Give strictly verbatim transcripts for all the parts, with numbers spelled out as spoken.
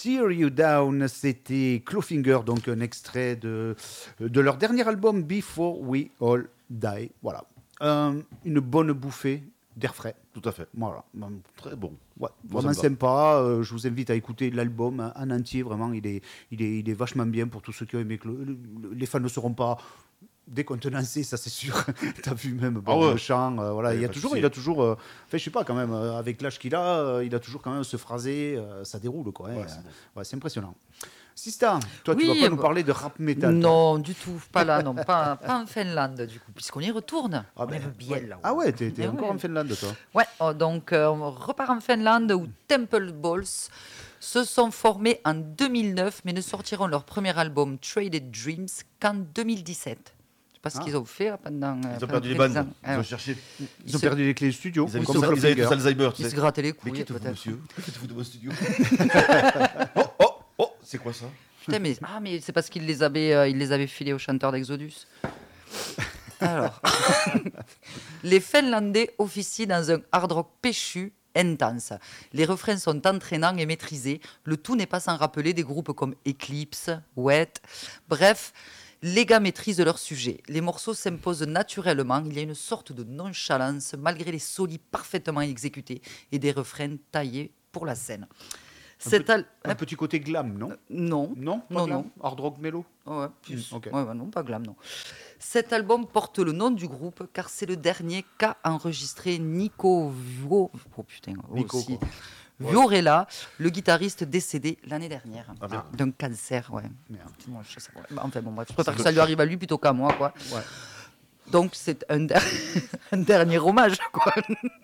Tear You Down, c'était Clawfinger, donc un extrait de, de leur dernier album Before We All Die. Voilà. Euh, une bonne bouffée d'air frais. Tout à fait. Voilà. Très bon. Ouais, Moi, vraiment ça me va. sympa. Euh, je vous invite à écouter l'album hein, en entier. Vraiment, il est, il, est, il est vachement bien pour tous ceux qui ont aimé. Clo- le- le- Les fans ne seront pas décontenancés, ça c'est sûr. T'as vu même bon, Ah ouais. le chant. euh, voilà, Ouais, il y a pas de toujours, souci. il a toujours. euh, Enfin, je sais pas quand même. euh, avec l'âge qu'il a, euh, il a toujours quand même ce phrasé. euh, ça déroule quoi. hein. Ouais, c'est bon. Ouais, c'est impressionnant. Sista, toi, tu Oui, vas pas nous bah- parler de rap metal. toi. Non, du tout, pas là, non, pas, pas en Finlande, du coup, puisqu'on y retourne. Ah, on ben, aime bien ouais. là. Ah ouais, t'es, t'es Eh encore ouais. en Finlande, toi. Ouais, oh, donc euh, on repart en Finlande où Temple Balls se sont formés en deux mille neuf, mais ne sortiront leur premier album Traded Dreams qu'en deux mille dix-sept. Je sais pas ce Ah. qu'ils ont fait là, pendant. euh, Ils ont pendant perdu les quelques bandes. ans. Ils Ah ont ouais. cherché. Ils ont se- perdu les clés du studio. Ils avaient, comme comme ça, ils avaient Clawfinger. tous Alzheimer. tu Ils sais. se grattaient les Mais couilles, qui êtes-vous, peut-être. monsieur? Que faites-vous de mon studio? Oh, oh, oh, c'est quoi ça? Putain, mais, ah, mais c'est parce qu'ils les avaient, euh, ils les avaient filés aux chanteurs d'Exodus. Alors, les Finlandais officient dans un hard rock péchu intense. Les refrains sont entraînants et maîtrisés. Le tout n'est pas sans rappeler des groupes comme Eclipse, Wet. Bref, les gars maîtrisent leur sujet. Les morceaux s'imposent naturellement. Il y a une sorte de nonchalance malgré les solis parfaitement exécutés et des refrains taillés pour la scène. Cet al- Un petit côté glam, non Non, Non, pas non, glam non. Hard rock mélo. Ouais, plus. Mm, ok. Ouais, ouais, non, pas glam, non. Cet album porte le nom du groupe car c'est le dernier qu'a enregistré Nico Vio... Oh putain, Nico, aussi. quoi. Viorella, le guitariste décédé l'année dernière Ah, merde. d'un cancer, ouais. Merde. Moi, je sais pas. Bah, enfin bon, bref, je préfère que ça lui arrive à lui plutôt qu'à moi, quoi. Ouais. Donc c'est un, der- un dernier hommage, quoi.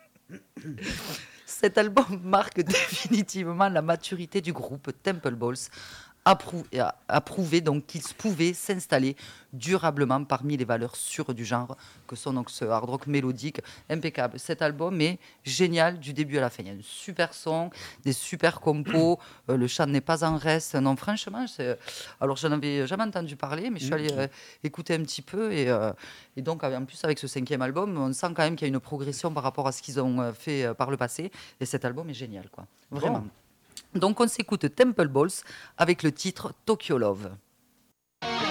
Cet album marque définitivement la maturité du groupe Temple Balls, a, prou- et a- a prouvé donc qu'ils pouvaient s'installer durablement parmi les valeurs sûres du genre que sont donc ce hard rock mélodique impeccable. Cet album est génial du début à la fin. Il y a un super son, des super compos, euh, le chant n'est pas en reste. Non, franchement, c'est... alors j'en avais jamais entendu parler, mais je suis allée euh, écouter un petit peu et, euh, et donc en plus avec ce cinquième album, on sent quand même qu'il y a une progression par rapport à ce qu'ils ont euh, fait euh, par le passé et cet album est génial, quoi. Vraiment. Donc on s'écoute Temple Balls avec le titre Tokyo Love.